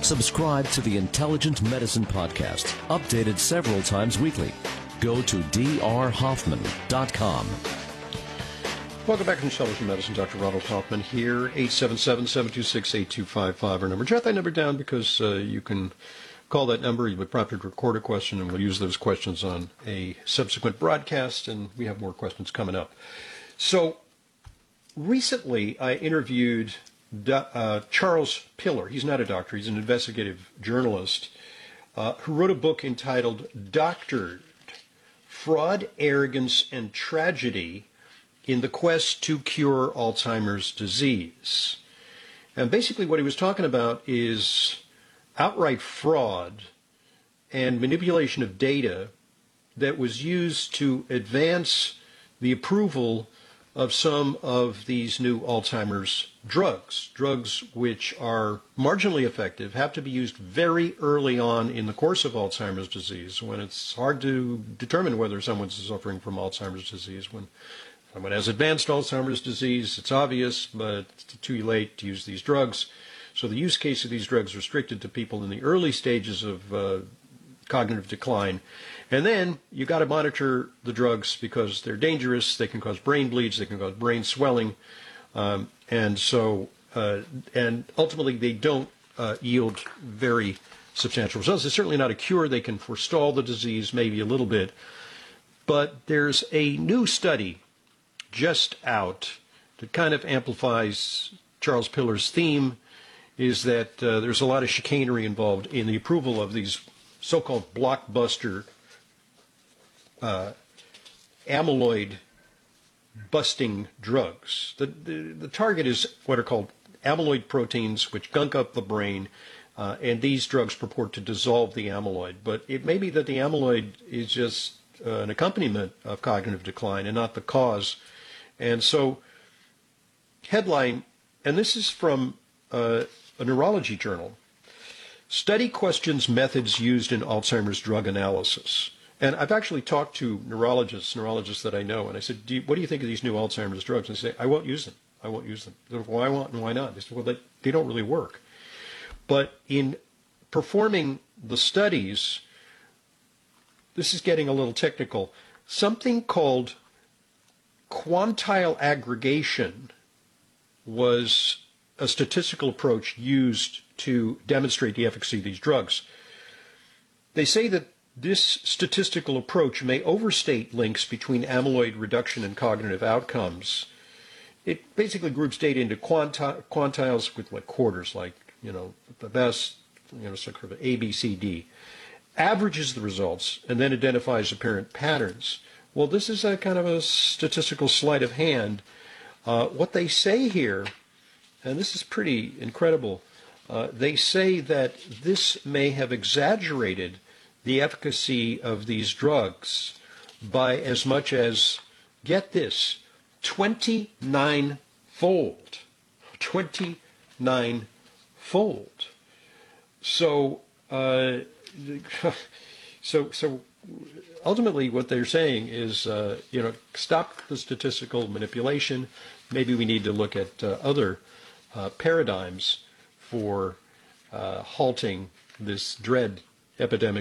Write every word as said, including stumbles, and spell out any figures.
Subscribe to the Intelligent Medicine Podcast, updated several times weekly. Go to d r hoffman dot com. Welcome back to Intelligent Medicine. Doctor Ronald Hoffman here. eight seven seven, seven two six, eight two five five, our number. Jot that number down because uh, you can call that number. You'll be prompted to record a question, and we'll use those questions on a subsequent broadcast, and we have more questions coming up. So recently I interviewed uh, Charles Piller. He's not a doctor. He's an investigative journalist uh, who wrote a book entitled Doctored: Fraud, Arrogance, and Tragedy in the Quest to Cure Alzheimer's Disease. And basically what he was talking about is outright fraud and manipulation of data that was used to advance the approval of some of these new Alzheimer's drugs, drugs which are marginally effective, have to be used very early on in the course of Alzheimer's disease, when it's hard to determine whether someone's suffering from Alzheimer's disease. When someone has advanced Alzheimer's disease, it's obvious, but it's too late to use these drugs. So the use case of these drugs is restricted to people in the early stages of uh, cognitive decline. And then you got to monitor the drugs because they're dangerous. They can cause brain bleeds. They can cause brain swelling. Um, and so, uh, and ultimately they don't uh, yield very substantial results. It's certainly not a cure. They can forestall the disease maybe a little bit. But there's a new study just out that kind of amplifies Charles Piller's theme, is that uh, there's a lot of chicanery involved in the approval of these so-called blockbuster uh, amyloid-busting drugs. The, the, the target is what are called amyloid proteins, which gunk up the brain, uh, and these drugs purport to dissolve the amyloid. But it may be that the amyloid is just uh, an accompaniment of cognitive decline and not the cause. And so, headline, and this is from uh, a neurology journal, study questions methods used in Alzheimer's drug analysis. And I've actually talked to neurologists, neurologists that I know, and I said, do you, what do you think of these new Alzheimer's drugs? And they say, I won't use them. I won't use them. They said, why won't and why not? They said, well, they, they don't really work. But in performing the studies, this is getting a little technical, something called quantile aggregation was a statistical approach used to demonstrate the efficacy of these drugs. They say that this statistical approach may overstate links between amyloid reduction and cognitive outcomes. It basically groups data into quanti- quantiles with like quarters, like, you know, the best, you know, sort of A, B, C, D, averages the results, and then identifies apparent patterns. Well, this is a kind of a statistical sleight of hand. Uh, what they say here, and this is pretty incredible, uh, they say that this may have exaggerated the efficacy of these drugs by as much as, get this, twenty-nine-fold. twenty-nine-fold. So, uh, so, so ultimately what they're saying is, uh, you know, stop the statistical manipulation. Maybe we need to look at uh, other uh, paradigms for uh, halting this dread epidemic